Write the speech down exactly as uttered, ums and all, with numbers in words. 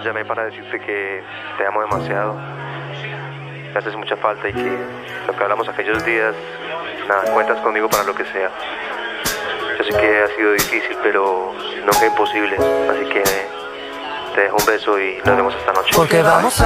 llamé para decirte que te amo demasiado, te haces mucha falta y que lo que hablamos aquellos días, nada, cuentas conmigo para lo que sea. Yo sé que ha sido difícil, pero nunca imposible, así que te dejo un beso y nos vemos esta noche. Porque vamos a